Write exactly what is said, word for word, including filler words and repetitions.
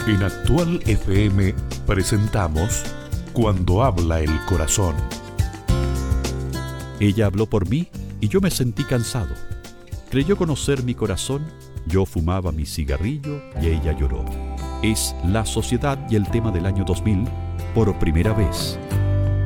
En Actual F M presentamos Cuando habla el corazón. Ella habló por mí y yo me sentí cansado. Creyó conocer mi corazón, yo fumaba mi cigarrillo y ella lloró. Es La Sociedad y el tema del año dos mil, por primera vez.